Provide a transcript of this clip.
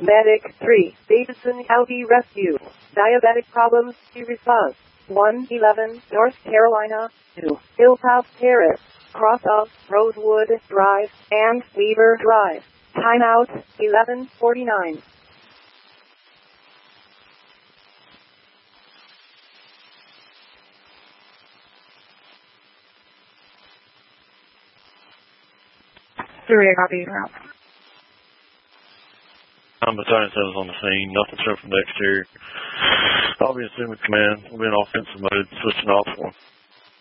Medic 3, Davidson County Rescue. Diabetic problems to response. 111 North Carolina, 2 Hilltop Terrace, cross of Rosewood Drive and Weaver Drive. Timeout 11:49. Three, copy. Battalion 7's on the scene. Nothing shown from the exterior. I'll be assuming command. We'll be in offensive mode. Switching off for